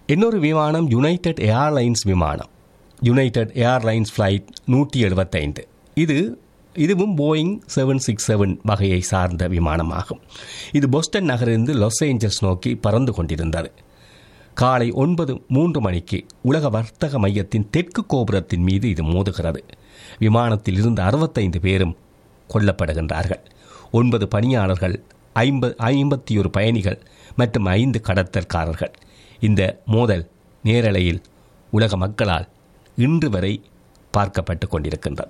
இன்னொரு விமானம் United airlines விமானம். United airlines flight 175. இதுவும் போயிங் 767 வகையை சார்ந்த விமானமாகும். இது போஸ்டன் நகரிலிருந்து லாஸ் ஏஞ்சல்ஸ் நோக்கி பறந்து கொண்டிருந்தது. காலை 9:03 மணிக்கு உலக வர்த்தக மையத்தின் தெற்கு கோபுரத்தின் மீது இது மோதுகிறது. விமானத்தில் இருந்து 65 பேரும் கொல்லப்படுகின்றார்கள். 9 பணியாளர்கள், 51 பயணிகள் மற்றும் 5 கடத்தல்காரர்கள். இந்த மோதல் நேரலையில் உலக மக்களால் இன்று வரை பார்க்கப்பட்டு கொண்டிருக்கின்றது.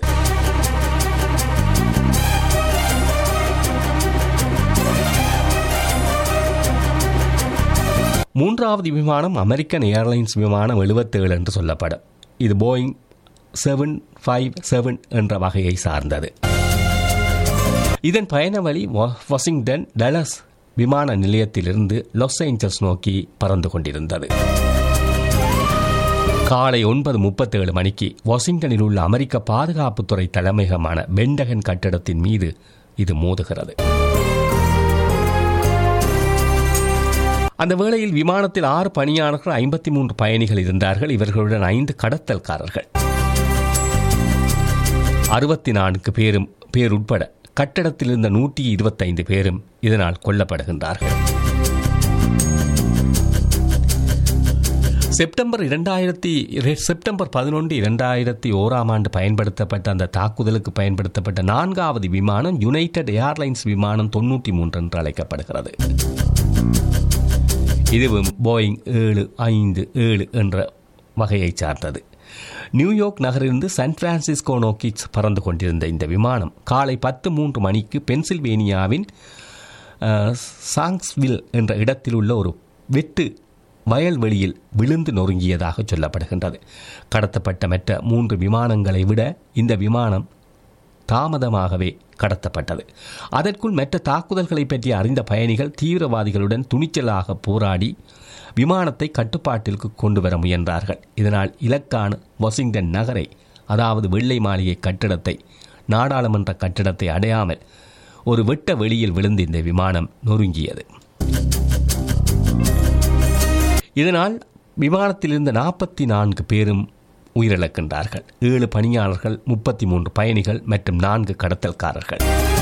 மூன்றாவது விமானம் அமெரிக்கன் ஏர்லைன்ஸ் விமானம் 77 என்று சொல்லப்படும். இது போயிங் 757 என்ற வகையை சார்ந்தது. இதன் பயண வழி வாஷிங்டன் டலஸ் விமான நிலையத்திலிருந்து லாஸ் ஏஞ்சல்ஸ் நோக்கி பறந்து கொண்டிருந்தது. காலை 9:37 மணிக்கு வாஷிங்டனில் உள்ள அமெரிக்க பாதுகாப்புத்துறை தலைமையகமான பென்டகன் கட்டடத்தின் மீது இது மோதுகிறது. அந்த வேளையில் விமானத்தில் 6 பணியாளர்கள், 53 பயணிகள் இருந்தார்கள். இவர்களுடன் 5 கடத்தல்காரர்கள், 64 பேர் உட்பட கட்டடத்தில் இருந்த 125 பேரும் இதனால் கொல்லப்படுகின்றார்கள். செப்டம்பர் 11, 2001 பயன்படுத்தப்பட்ட அந்த தாக்குதலுக்கு பயன்படுத்தப்பட்ட 4வது விமானம் யுனைடெட் ஏர்லைன்ஸ் விமானம் 93 என்று அழைக்கப்படுகிறது. இதுவும் போயிங் 757 என்ற வகையை சார்ந்தது. நியூயார்க் நகரிலிருந்து சான் பிரான்சிஸ்கோ நோக்கி பறந்து கொண்டிருந்த இந்த விமானம் காலை 10:03 மணிக்கு பென்சில்வேனியாவின் சாங்ஸ்வில் என்ற இடத்தில் உள்ள ஒரு வெட்டு வயல்வெளியில் விழுந்து நொறுங்கியதாக சொல்லப்படுகின்றது. கடத்தப்பட்ட மற்ற 3 விமானங்களை விட இந்த விமானம் தாமதமாகவே கடத்தப்பட்டது. அதற்குள் மற்ற தாக்குதல்களை பற்றி அறிந்த பயணிகள் தீவிரவாதிகளுடன் துணிச்சலாக போராடி விமானத்தை கட்டுப்பாட்டிற்கு கொண்டு வர முயன்றார்கள். இதனால் இலக்கான வாஷிங்டன் நகரை, அதாவது வெள்ளை மாளிகை கட்டிடத்தை, நாடாளுமன்ற கட்டிடத்தை அடையாமல் ஒரு வெட்ட வெளியில் விழுந்து இந்த விமானம் நொறுங்கியது. இதனால் விமானத்தில் இருந்த 44 பேரும் உயிரிழக்கின்றார்கள். 7 பணியாளர்கள், 33 பயணிகள் மற்றும் 4 கடத்தல்காரர்கள்.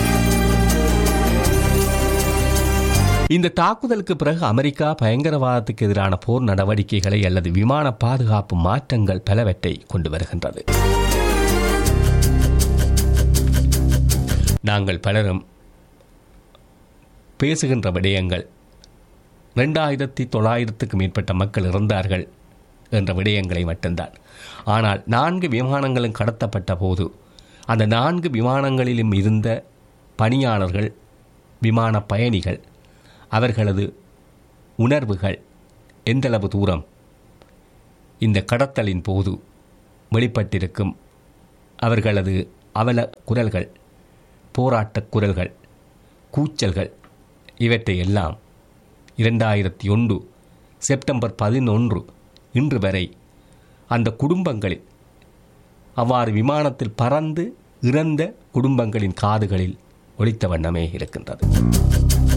இந்த தாக்குதலுக்கு பிறகு அமெரிக்கா பயங்கரவாதத்துக்கு எதிரான போர் நடவடிக்கைகளை அல்லது விமான பாதுகாப்பு மாற்றங்கள் பலவற்றை கொண்டு வருகின்றது. நாங்கள் பலரும் பேசுகின்ற விடயங்கள் 2900க்கும் மேற்பட்ட மக்கள் இறந்தார்கள் என்ற விடயங்களை மட்டும்தான். ஆனால் 4 விமானங்களும் கடத்தப்பட்ட போது அந்த 4 விமானங்களிலும் இருந்த பணியாளர்கள், விமான பயணிகள், அவர்களது உணர்வுகள் எந்தளவு தூரம் இந்த கடத்தலின் போது வெளிப்பட்டிருக்கும், அவர்களது அவல குரல்கள், போராட்டக் குரல்கள், கூச்சல்கள், இவற்றை எல்லாம் 2001 செப்டம்பர் 11 இன்று வரை அந்த குடும்பங்களில், அவ்வாறு விமானத்தில் பறந்து இறந்த குடும்பங்களின் காதுகளில் ஒலித்த வண்ணமே இருக்கின்றது.